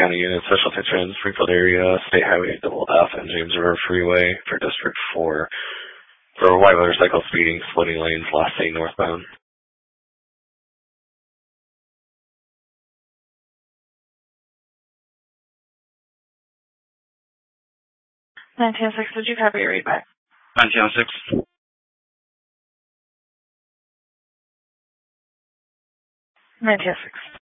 County unit, special attention, Springfield area, State Highway Double F and James River Freeway for District 4 for white motorcycle speeding, splitting lanes, last lane northbound. 1906, did you copy your read back? 1906. 1906.